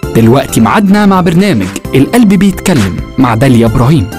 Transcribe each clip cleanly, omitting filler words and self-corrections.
دلوقتي معادنا مع برنامج القلب بيتكلم مع داليا إبراهيم.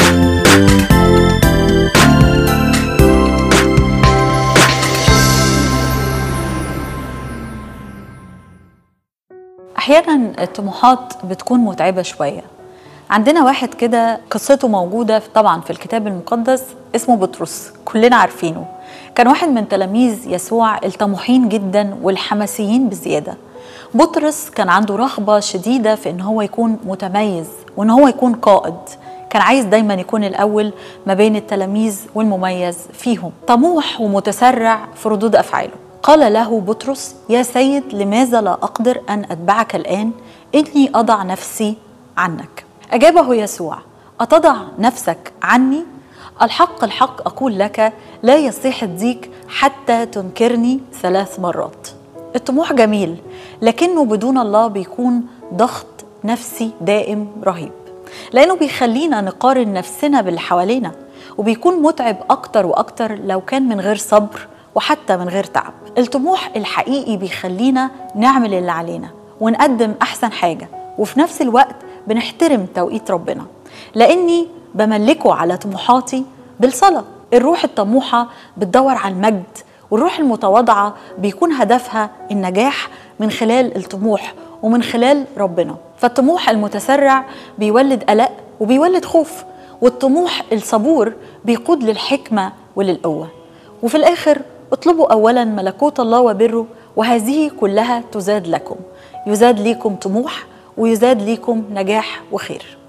أحيانا الطموحات بتكون متعبة شوية. عندنا واحد كده قصته موجودة طبعا في الكتاب المقدس، اسمه بطرس، كلنا عارفينه. كان واحد من تلاميذ يسوع الطموحين جدا والحماسيين بزيادة. بطرس كان عنده رغبة شديدة في ان هو يكون متميز وان هو يكون قائد. كان عايز دايما يكون الأول ما بين التلاميذ والمميز فيهم، طموح ومتسرع في ردود أفعاله. قال له بطرس: يا سيد، لماذا لا أقدر أن أتبعك الآن؟ إني أضع نفسي عنك. أجابه يسوع: أتضع نفسك عني؟ الحق الحق أقول لك، لا يصيح الديك حتى تنكرني 3 مرات. الطموح جميل، لكنه بدون الله بيكون ضغط نفسي دائم رهيب، لأنه بيخلينا نقارن نفسنا باللي حوالينا، وبيكون متعب أكتر وأكتر لو كان من غير صبر وحتى من غير تعب. الطموح الحقيقي بيخلينا نعمل اللي علينا ونقدم أحسن حاجة، وفي نفس الوقت بنحترم توقيت ربنا، لأني بملكه على طموحاتي بالصلاة. الروح الطموحة بتدور على المجد، والروح المتواضعة بيكون هدفها النجاح من خلال الطموح ومن خلال ربنا. فالطموح المتسرع بيولد قلق وبيولد خوف، والطموح الصبور بيقود للحكمة وللقوة. وفي الآخر اطلبوا أولا ملكوت الله وبره، وهذه كلها تزاد لكم. يزاد ليكم طموح ويزاد ليكم نجاح وخير.